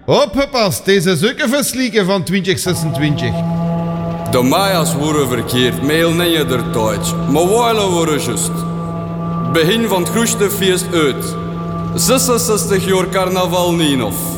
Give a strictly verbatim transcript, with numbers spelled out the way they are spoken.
Opgepast, deze is ook een verslieken van twintig zesentwintig. De Maya's worden verkeerd, meil neem je er tijd. Maar wijlen worden just. Begin van het grootste feest uit. zesenzestig jaar carnaval niet of.